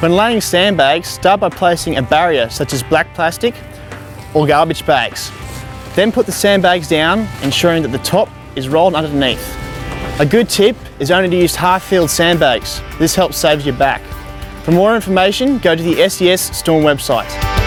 When laying sandbags, start by placing a barrier such as black plastic or garbage bags. Then put the sandbags down, ensuring that the top is rolled underneath. A good tip is only to use half-filled sandbags. This helps save your back. For more information, go to the SES Storm website.